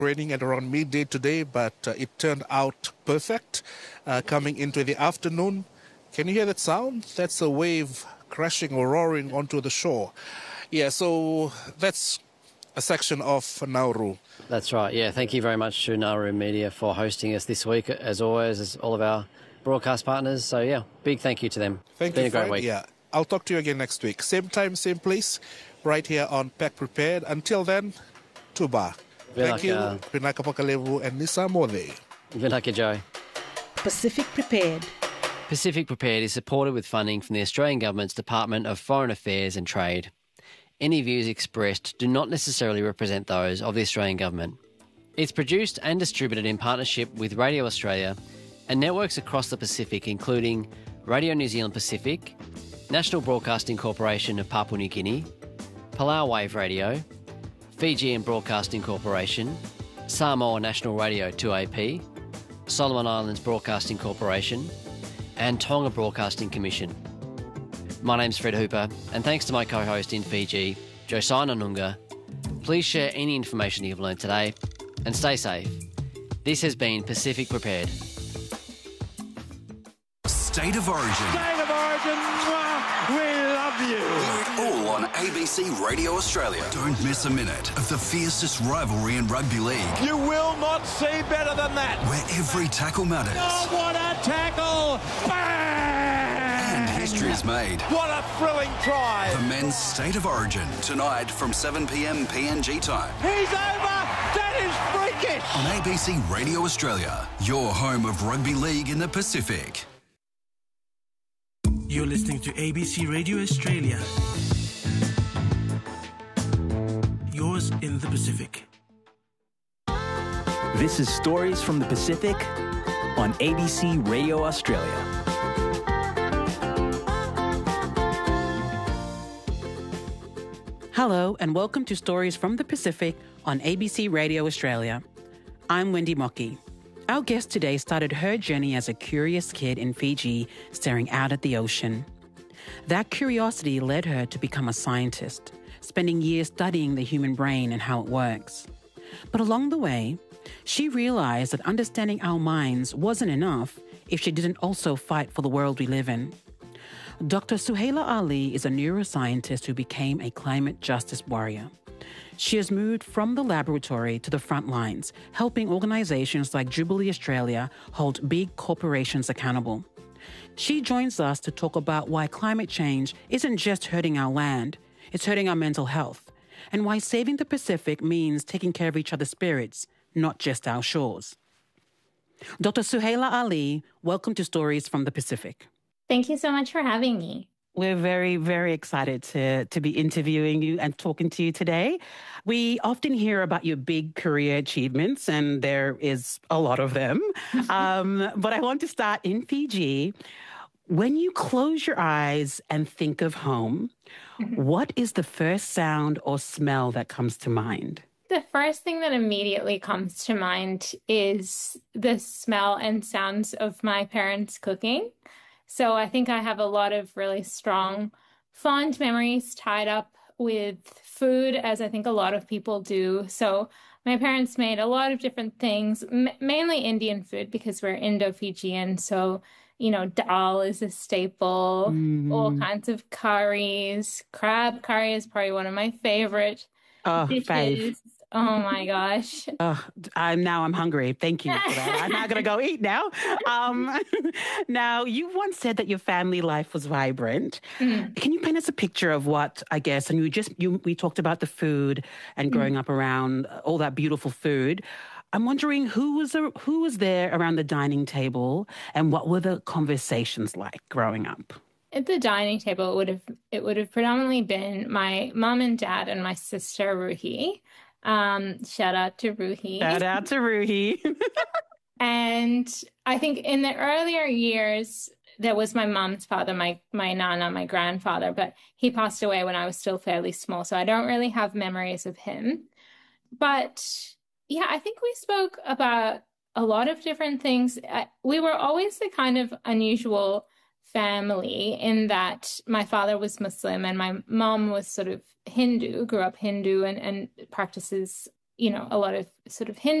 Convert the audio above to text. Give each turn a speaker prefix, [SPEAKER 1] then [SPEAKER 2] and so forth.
[SPEAKER 1] raining at around midday today, but it turned out perfect coming into the afternoon. Can you hear that sound? That's a wave crashing or roaring onto the shore. Yeah, so that's a section of Nauru.
[SPEAKER 2] That's right, yeah. Thank you very much to Nauru Media for hosting us this week, as always, as all of our broadcast partners. So, yeah, big thank you to them.
[SPEAKER 1] Thank you,
[SPEAKER 2] it's been a great week.
[SPEAKER 1] Yeah, I'll talk to you again next week. Same time, same place, right here on Pack Prepared. Until then, Tuba. Thank you. Pinaka Pakalevu and Nisa Mode.
[SPEAKER 2] Vinaka Joe.
[SPEAKER 3] Pacific Prepared.
[SPEAKER 2] Pacific Prepared is supported with funding from the Australian Government's Department of Foreign Affairs and Trade. Any views expressed do not necessarily represent those of the Australian Government. It's produced and distributed in partnership with Radio Australia and networks across the Pacific, including Radio New Zealand Pacific, National Broadcasting Corporation of Papua New Guinea, Palau Wave Radio, Fijian Broadcasting Corporation, Samoa National Radio 2AP, Solomon Islands Broadcasting Corporation, and Tonga Broadcasting Commission. My name's Fred Hooper, and thanks to my co-host in Fiji, Josiah Nunga. Please share any information you've learned today, and stay safe. This has been Pacific Prepared.
[SPEAKER 4] State of Origin.
[SPEAKER 5] State of Origin, we love you.
[SPEAKER 4] Hear it all on ABC Radio Australia. Don't miss a minute of the fiercest rivalry in rugby league.
[SPEAKER 5] You will not see better than that.
[SPEAKER 4] Where every tackle matters.
[SPEAKER 5] Oh, what a tackle! Bang!
[SPEAKER 4] And history is made.
[SPEAKER 5] What a thrilling try.
[SPEAKER 4] The men's State of Origin, tonight from 7 p.m. PNG time.
[SPEAKER 5] He's over! That is freakish!
[SPEAKER 4] On ABC Radio Australia, your home of rugby league in the Pacific.
[SPEAKER 6] You're listening to ABC Radio Australia. Yours in the Pacific.
[SPEAKER 7] This is Stories from the Pacific on ABC Radio Australia.
[SPEAKER 8] Hello and welcome to Stories from the Pacific on ABC Radio Australia. I'm Wendy Mockey. Our guest today started her journey as a curious kid in Fiji, staring out at the ocean. That curiosity led her to become a scientist, spending years studying the human brain and how it works. But along the way, she realized that understanding our minds wasn't enough if she didn't also fight for the world we live in. Dr. Suhaila Ali is a neuroscientist who became a climate justice warrior. She has moved from the laboratory to the front lines, helping organizations like Jubilee Australia hold big corporations accountable. She joins us to talk about why climate change isn't just hurting our land, it's hurting our mental health, and why saving the Pacific means taking care of each other's spirits, not just our shores. Dr. Suhaila Ali, welcome to Stories from the Pacific.
[SPEAKER 9] Thank you so much for having me.
[SPEAKER 8] We're very, very excited to be interviewing you and talking to you today. We often hear about your big career achievements, and there is a lot of them. But I want to start in Fiji. When you close your eyes and think of home, what is the first sound or smell that comes to mind?
[SPEAKER 9] The first thing that immediately comes to mind is the smell and sounds of my parents cooking. So I think I have a lot of really strong, fond memories tied up with food, as I think a lot of people do. So my parents made a lot of different things, mainly Indian food because we're Indo-Fijian. So, you know, dal is a staple, all kinds of curries. Crab curry is probably one of my favorite dishes.
[SPEAKER 8] Fave.
[SPEAKER 9] Oh my gosh.
[SPEAKER 8] I'm hungry. Thank you for that. I'm not going to go eat now. Now, you once said that your family life was vibrant. Can you paint us a picture of what, I guess, and we talked about the food and growing up around all that beautiful food. I'm wondering who was there around the dining table and what were the conversations like growing up?
[SPEAKER 9] At the dining table, it would have predominantly been my mom and dad and my sister Ruhi. Shout out to Ruhi.
[SPEAKER 8] Shout out to Ruhi.
[SPEAKER 9] And I think in the earlier years, there was my mom's father, my nana, my grandfather, but he passed away when I was still fairly small, so I don't really have memories of him. But yeah, I think we spoke about a lot of different things. We were always the kind of unusual family in that my father was Muslim and my mom was sort of Hindu, grew up Hindu and practices, a lot of sort of